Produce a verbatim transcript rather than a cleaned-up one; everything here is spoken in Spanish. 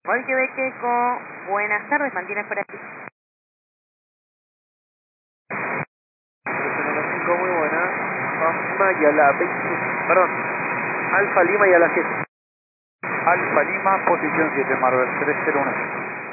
Gol Quebec Eco, buenas tardes, mantiene fuera aquí. cinco, muy buena. Mama y a la veinte, perdón, Alfa Lima y a la siete. Alfa Lima, posición siete, Marvel tres cero uno.